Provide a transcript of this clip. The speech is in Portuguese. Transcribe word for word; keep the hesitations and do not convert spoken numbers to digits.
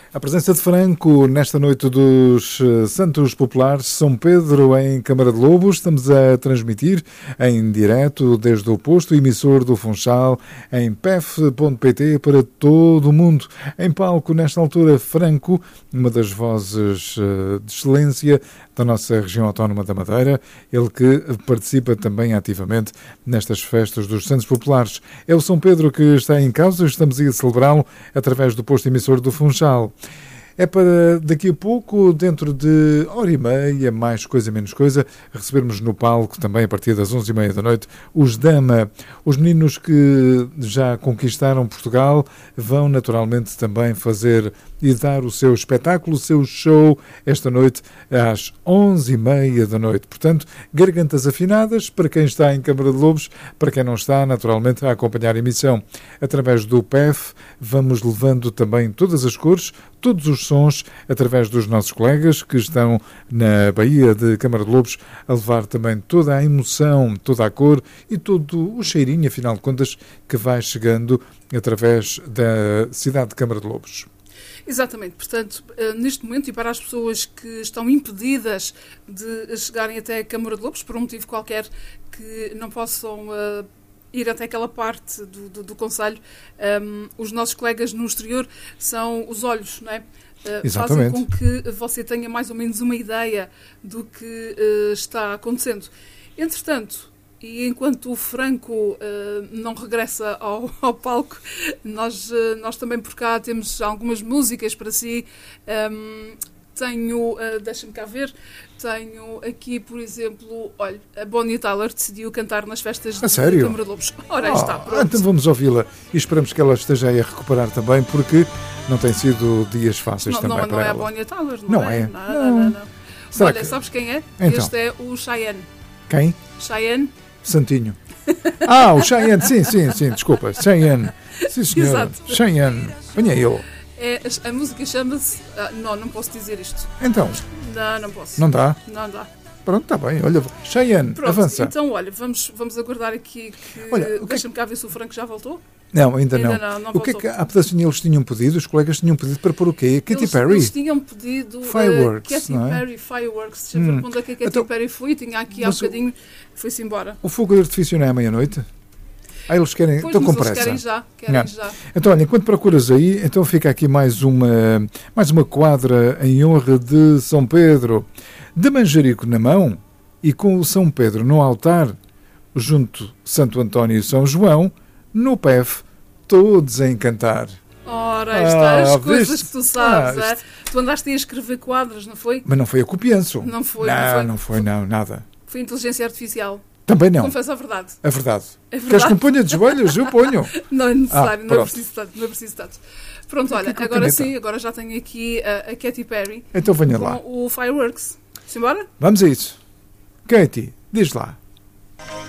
A presença de Franco nesta noite dos Santos Populares São Pedro em Câmara de Lobos. Estamos a transmitir em direto desde o posto emissor do Funchal em p e f ponto p t para todo o mundo. Em palco, nesta altura, Franco, uma das vozes de excelência da nossa região autónoma da Madeira, ele que participa também ativamente nestas festas dos Santos Populares. É o São Pedro que está em causa, estamos a celebrá-lo através do posto emissor do Funchal. É para daqui a pouco, dentro de hora e meia, mais coisa, menos coisa, recebermos no palco, também a partir das onze e meia da noite, os Dama. Os meninos que já conquistaram Portugal vão naturalmente também fazer e dar o seu espetáculo, o seu show, esta noite às onze e meia da noite. Portanto, gargantas afinadas para quem está em Câmara de Lobos, para quem não está, naturalmente, a acompanhar a emissão. Através do P E F, vamos levando também todas as cores, todos os sons, através dos nossos colegas que estão na Baía de Câmara de Lobos, a levar também toda a emoção, toda a cor e todo o cheirinho, afinal de contas, que vai chegando através da cidade de Câmara de Lobos. Exatamente, portanto, neste momento, e para as pessoas que estão impedidas de chegarem até a Câmara de Lobos, por um motivo qualquer, que não possam uh, ir até aquela parte do, do, do concelho, um, os nossos colegas no exterior são os olhos, não é? Uh, fazem com que você tenha mais ou menos uma ideia do que uh, está acontecendo. Entretanto, e enquanto o Franco uh, não regressa ao, ao palco, nós, uh, nós também por cá temos algumas músicas para si. Um, tenho, uh, deixa-me cá ver, tenho aqui, por exemplo, olha, a Bonnie Tyler decidiu cantar nas festas a de sério? Câmara de Lobos. Ora, aí oh, está, pronto. Então vamos ouvi-la e esperamos que ela esteja aí a recuperar também, porque não tem sido dias fáceis não, também não, para não ela. Não é a Bonnie Tyler, não, não é? é? Não, não. não, não. Será Olha, que... sabes quem é? Então. Este é o Cheyenne. Quem? Cheyenne. Santinho. Ah, o Cheyenne, sim, sim, sim, desculpa. Cheyenne. Sim, senhor. Exato. Cheyenne. Venha ele. É, a, a música chama-se... Ah, não, não posso dizer isto. Então? Não, não posso. Não dá? Não dá. Pronto, está bem. Olha, Cheyenne, Pronto, avança. Então, olha, vamos, vamos aguardar aqui que... Olha, o que... Deixa-me cá ver se o Franco já voltou. Não, ainda, ainda não. não, não o que é que há pedacinho eles tinham pedido? Os colegas tinham pedido para pôr o quê? Katy eles, Perry? Eles tinham pedido Fireworks, uh, Katy não é? Perry, Fireworks. Deixa eu ver hum. quando é que a Katy então, Perry foi. Tinha aqui há um bocadinho, foi-se embora. O fogo de artifício não é à meia-noite? Ah, eles querem, pois, estão com eles pressa. querem já, querem já. Então, olha, enquanto procuras aí, então fica aqui mais uma, mais uma quadra em honra de São Pedro. De manjerico na mão e com o São Pedro no altar, junto Santo António e São João, no P E F, todos a encantar. Ora, aí está, ah, as coisas viste? que tu sabes. Ah, é? Tu andaste a escrever quadros, não foi? Mas não foi a copianço. Não foi, não, não foi. Não foi, não, nada. Foi inteligência artificial. Também não. Confesso a verdade. A verdade. É verdade. Queres que me ponha de joelhos? Eu ponho. Não é necessário, ah, não, é preciso tanto, não é preciso tanto. Pronto, olha, que agora caneta? sim, agora já tenho aqui a, a Katy Perry. Então venha com lá. O Fireworks. Simbora? Vamos a isso. Katy, diz lá.